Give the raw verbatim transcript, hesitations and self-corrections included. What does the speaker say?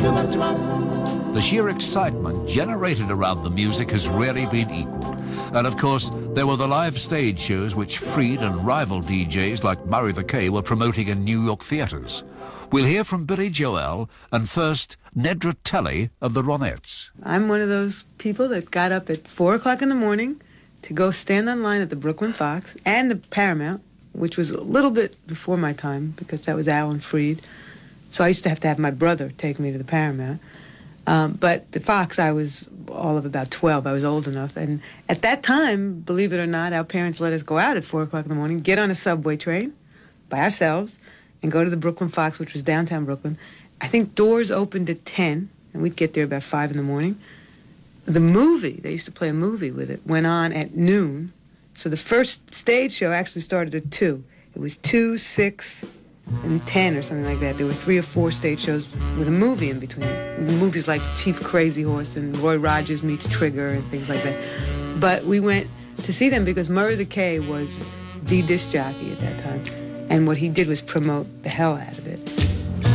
The sheer excitement generated around the music has rarely been equaled. And of course, there were the live stage shows which Freed and rival D Js like Murray the K were promoting in New York theatres. We'll hear from Billy Joel and first Nedra Talley of the Ronettes. I'm one of those people that got up at four o'clock in the morning to go stand on line at the Brooklyn Fox and the Paramount, which was a little bit before my time because that was Alan Freed. So I used to have to have my brother take me to the Paramount. Um, but the Fox, I was all of about twelve. I was old enough. And at that time, believe it or not, our parents let us go out at four o'clock in the morning, get on a subway train by ourselves, and go to the Brooklyn Fox, which was downtown Brooklyn. I think doors opened at ten, and we'd get there about five in the morning. The movie, they used to play a movie with it, went on at noon. So the first stage show actually started at two. It was two, six, and ten or something like that. There were three or four stage shows with a movie in between. The movies like Chief Crazy Horse and Roy Rogers Meets Trigger and things like that. But we went to see them because Murray the K was the disc jockey at that time. And what he did was promote the hell out of